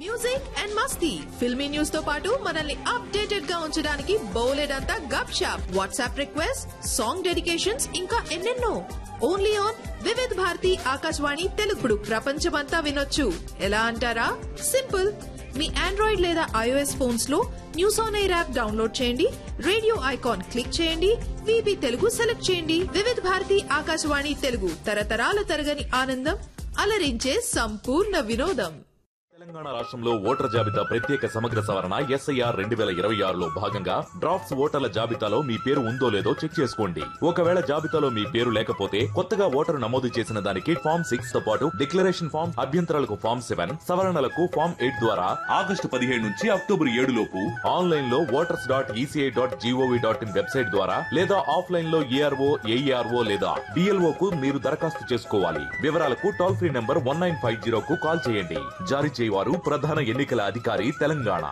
Music and Masti filmy news తో పాటు మనల్ని అప్డేటెడ్ గా ఉంచడానికి బోలెడంతా గప్ shop WhatsApp request song dedications ఇంకా ఎన్నెన్నో ఓన్లీ ఆన్ వివిధ్ భారతి ఆకాశవాణి తెలుగుడు ప్రపంచమంతా వినొచ్చు ఎలా అంటారా సింపుల్ మీ ఆండ్రాయిడ్ లేదా ఐఓఎస్ ఫోన్స్ లో news on air app download చేయండి రేడియో ఐకాన్ క్లిక్ చేయండి వీబీ తెలుగు సెలెక్ట్ చేయండి వివిధ్ భారతి ఆకాశవాణి తెలుగు తరతరాల తరగని ఆనందం అలరించే సంపూర్ణ వినోదం. తెలంగాణ రాష్ట్రంలో ఓటర్ల జాబితా ప్రత్యేక సమగ్ర సవరణ ఎస్ఐఆర్ 2026లో భాగంగా డ్రాఫ్ట్స్ ఓటర్ల జాబితాలో మీ పేరు ఉందో లేదో చెక్ చేసుకోండి. ఒకవేళ జాబితాలో మీ పేరు లేకపోతే కొత్తగా ఓటరు నమోదు చేసిన దానికి ఫామ్ 6 తో పాటు డిక్లరేషన్ ఫామ్, అభ్యంతరాలకు ఫామ్ 7, సవరణలకు ఫామ్ 8 ద్వారా ఆగస్టు 17 నుంచి అక్టోబర్ 7 లోపు ఆన్లైన్ లో voters.eci.gov.in వెబ్సైట్ ద్వారా లేదా ఆఫ్లైన్ లో ఏఆర్ఓ, ఏఈఆర్ఓ లేదా డిఎల్ఓ కు మీరు దరఖాస్తు చేసుకోవాలి. వివరాలకు టోల్ ఫ్రీ నంబర్ 1950 కు కాల్ చేయండి. జారీ చేయవారు ప్రధాన ఎన్నికల అధికారి తెలంగాణ.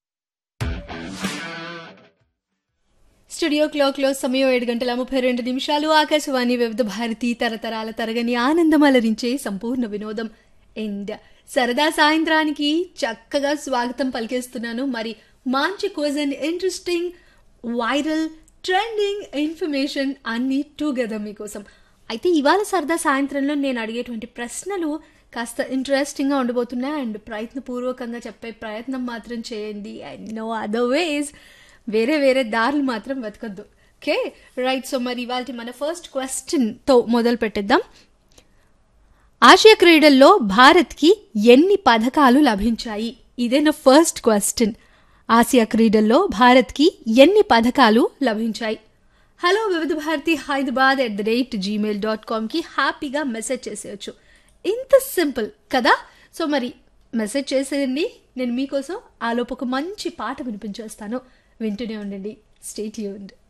స్టూడియో క్లాక్ లో సమయం 7:32 ఆకాశవాణి వివిధ భారతి తరతరాల తరగని ఆనందం అలరించే సంపూర్ణ వినోదం అండ్ సరదా సాయంత్రానికి చక్కగా స్వాగతం పలికేస్తున్నాను. మరి మంచి quiz and interesting viral trending information అన్ని టుగెదర్ మీకోసం. అయితే ఇవాళ సరదా సాయంత్రంలో నేను అడిగేటువంటి ప్రశ్నలు కాస్త ఇంట్రెస్టింగ్గా ఉండబోతున్నాయి అండ్ ప్రయత్నపూర్వకంగా చెప్పే ప్రయత్నం మాత్రం చేయండి. అండ్ నో అదర్ వేస్, వేరే వేరే దారులు మాత్రం వెతకద్దు. Okay right. సో మరి ఇవాళ మన ఫస్ట్ క్వశ్చన్తో మొదలు పెట్టేద్దాం. ఆసియా క్రీడల్లో భారత్కి ఎన్ని పథకాలు లభించాయి? ఇదే నా ఫస్ట్ క్వశ్చన్. ఆసియా క్రీడల్లో భారత్కి ఎన్ని పథకాలు లభించాయి? హలో వివిధ భారతి హైదరాబాద్ @gmail.comకి హ్యాపీగా మెసేజ్ చేసేయచ్చు. ఇంత సింపుల్ కదా. సో మరి మెసేజ్ చేసేయండి, నేను మీకోసం ఆలోపు ఒక మంచి పాట వినిపించేస్తాను. వింటూనే ఉండండి. Stay tuned.